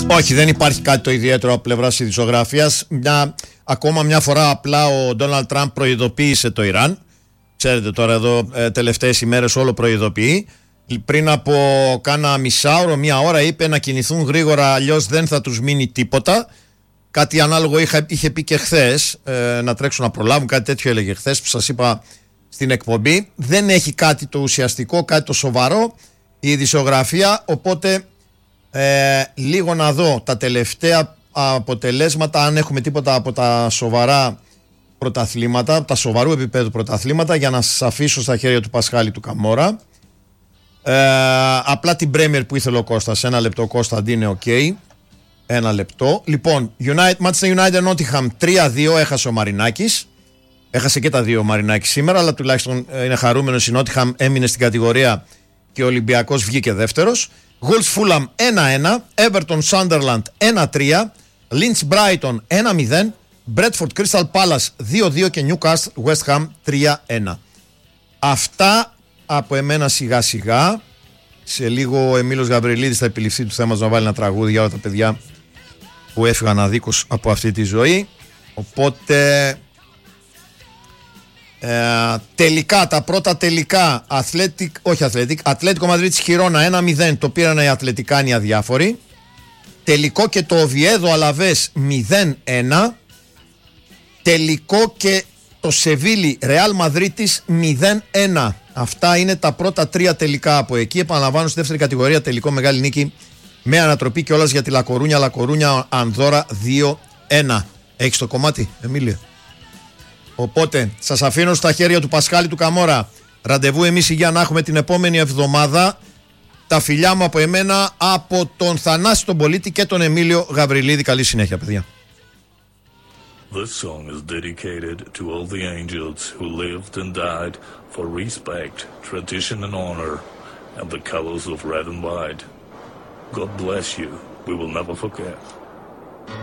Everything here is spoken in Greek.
Όχι, δεν υπάρχει κάτι το ιδιαίτερο από πλευράς ειδησιογραφίας. Ακόμα μια φορά απλά ο Ντόναλντ Τραμπ προειδοποίησε το Ιράν. Ξέρετε τώρα εδώ τελευταίες ημέρες όλο προειδοποιεί. Πριν από κάνα μισάωρο, μια ώρα είπε να κινηθούν γρήγορα, αλλιώς δεν θα τους μείνει τίποτα. Κάτι ανάλογο είχε πει και χθες, να τρέξουν να προλάβουν, κάτι τέτοιο έλεγε χθες που σας είπα στην εκπομπή. Δεν έχει κάτι το ουσιαστικό, κάτι το σοβαρό η ειδησιογραφία, οπότε λίγο να δω τα τελευταία αποτελέσματα, αν έχουμε τίποτα από τα σοβαρά πρωταθλήματα, τα σοβαρού επίπεδου πρωταθλήματα, για να σας αφήσω στα χέρια του Πασχάλη του Καμόρα. Απλά την Premier που ήθελε ο Κώστας. Ένα λεπτό, Κώστα, αντί είναι ok. Ένα λεπτό. Λοιπόν, Manchester United Nottingham 3-2, έχασε ο Μαρινάκης. Έχασε και τα δύο ο Μαρινάκης σήμερα, αλλά τουλάχιστον είναι χαρούμενος. Η Nottingham έμεινε στην κατηγορία και ο Ολυμπιακός βγήκε δεύτερος. Wolves Fulham 1-1, Everton Sunderland 1-3, Leeds Brighton 1-0, Bradford Crystal Palace 2-2 και Newcastle West Ham 3-1. Αυτά από εμένα σιγά σιγά. Σε λίγο ο Εμίλος Γαβριλίδης θα επιληφθεί του θέματος να βάλει ένα τραγούδι για όλα τα παιδιά που έφυγαν αδίκως από αυτή τη ζωή. Οπότε τελικά, τα πρώτα τελικά Ατλέτικο Μαδρίτης Χιρόνα 1-0, το πήραν οι Ατλετικάνοι αδιάφοροι. Τελικό και το Οβιέδο Αλαβές 0-1. Τελικό και το Σεβίλι Ρεάλ Μαδρίτης 0-1. Αυτά είναι τα πρώτα τρία τελικά από εκεί. Επαναλαμβάνω, στη δεύτερη κατηγορία τελικό μεγάλη νίκη με ανατροπή κιόλας για τη Λακορούνια Ανδόρα 2-1. Έχεις το κομμάτι, Εμίλιο? Οπότε σας αφήνω στα χέρια του Πασχάλη του Καμόρα. Ραντεβού εμείς για να έχουμε την επόμενη εβδομάδα. Τα φιλιά μου από εμένα, από τον Θανάση τον Πολίτη και τον Εμίλιο Γαβριλίδη. Καλή συνέχεια, παιδιά. This song is dedicated to all the angels who lived and died for respect, tradition and honor, and the colors of red and white. God bless you. We will never forget.